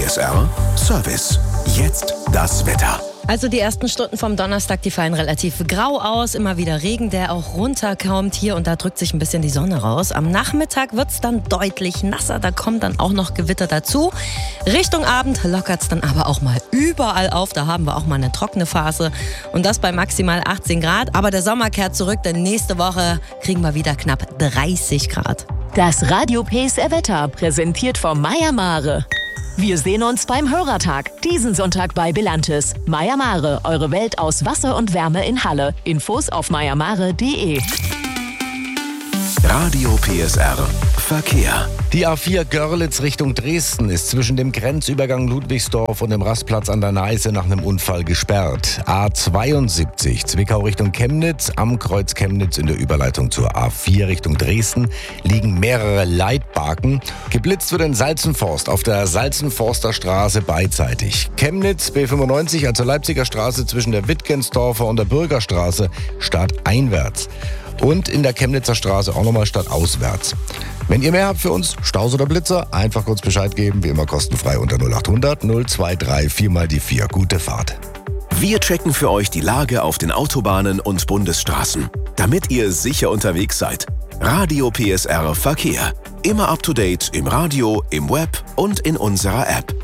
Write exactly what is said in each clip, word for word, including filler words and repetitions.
S R Service. Jetzt das Wetter. Also die ersten Stunden vom Donnerstag, die fallen relativ grau aus. Immer wieder Regen, der auch runterkommt. Hier und da drückt sich ein bisschen die Sonne raus. Am Nachmittag wird es dann deutlich nasser. Da kommt dann auch noch Gewitter dazu. Richtung Abend lockert es dann aber auch mal überall auf. Da haben wir auch mal eine trockene Phase. Und das bei maximal achtzehn Grad. Aber der Sommer kehrt zurück, denn nächste Woche kriegen wir wieder knapp dreißig Grad. Das Radio P S R Wetter, präsentiert vom Meier Mare. Wir sehen uns beim Hörertag, diesen Sonntag bei Belantes. Meier Mare, eure Welt aus Wasser und Wärme in Halle. Infos auf meier mare punkt de. Radio P S R Verkehr. Die A vier Görlitz Richtung Dresden ist zwischen dem Grenzübergang Ludwigsdorf und dem Rastplatz an der Neiße nach einem Unfall gesperrt. A zweiundsiebzig Zwickau Richtung Chemnitz, am Kreuz Chemnitz in der Überleitung zur A vier Richtung Dresden liegen mehrere Leitbarken. Geblitzt wird in Salzenforst auf der Salzenforster Straße beidseitig. Chemnitz B fünfundneunzig, also Leipziger Straße zwischen der Wittgensdorfer und der Bürgerstraße stadteinwärts. Und in der Chemnitzer Straße auch nochmal stadtauswärts. Wenn ihr mehr habt für uns, Staus oder Blitzer, einfach kurz Bescheid geben, wie immer kostenfrei unter null acht hundert null zwei drei vier mal die vier. Gute Fahrt. Wir checken für euch die Lage auf den Autobahnen und Bundesstraßen, damit ihr sicher unterwegs seid. Radio P S R Verkehr. Immer up to date im Radio, im Web und in unserer App.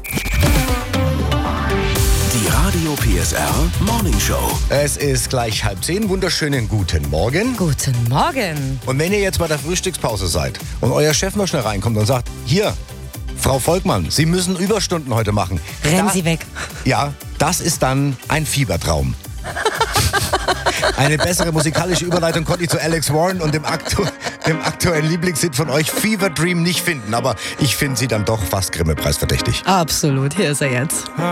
Die Radio P S R Morning Show. Es ist gleich halb zehn. Wunderschönen guten Morgen. Guten Morgen. Und wenn ihr jetzt bei der Frühstückspause seid und euer Chef noch schnell reinkommt und sagt, hier, Frau Volkmann, Sie müssen Überstunden heute machen. Rennen da, Sie weg. Ja, das ist dann ein Fiebertraum. Eine bessere musikalische Überleitung konnte ich zu Alex Warren und dem, aktu- dem aktuellen Lieblingshit von euch, Fever Dream, nicht finden. Aber ich finde sie dann doch fast Grimme-Preis verdächtig. Absolut, hier ist er jetzt.